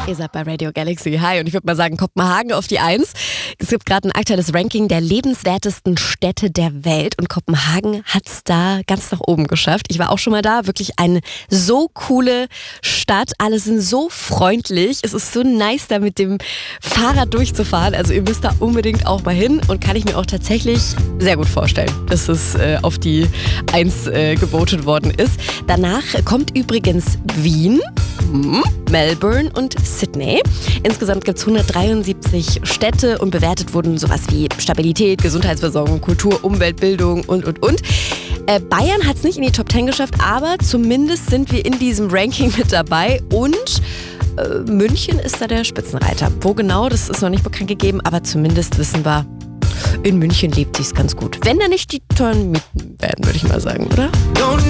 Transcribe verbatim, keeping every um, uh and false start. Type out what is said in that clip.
Ihr seid bei Radio Galaxy. Hi, und ich würde mal sagen, Kopenhagen auf die Eins. Es gibt gerade ein aktuelles Ranking der lebenswertesten Städte der Welt und Kopenhagen hat es da ganz nach oben geschafft. Ich war auch schon mal da, wirklich eine so coole Stadt. Alle sind so freundlich. Es ist so nice, da mit dem Fahrrad durchzufahren. Also ihr müsst da unbedingt auch mal hin und kann ich mir auch tatsächlich sehr gut vorstellen, dass es äh, auf die Eins äh, geboten worden ist. Danach kommt übrigens Wien, Melbourne und Sydney. Insgesamt gibt es hundertdreiundsiebzig Städte und bewertet wurden sowas wie Stabilität, Gesundheitsversorgung, Kultur, Umwelt, Bildung und, und, und. Äh, Bayern hat es nicht in die Top Ten geschafft, aber zumindest sind wir in diesem Ranking mit dabei und äh, München ist da der Spitzenreiter. Wo genau, das ist noch nicht bekannt gegeben, aber zumindest wissen wir, in München lebt sich's ganz gut. Wenn da nicht die teuren Mieten werden, würde ich mal sagen, oder?